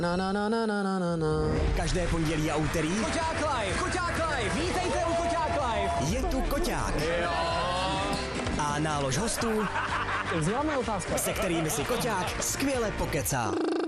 Na na na na na na na na. Každé pondělí a úterý Koťák Live, vítejte u Koťák Live. je tu Koťák. A nálož hostů, Známá otázka. se kterými si Koťák skvěle pokecá.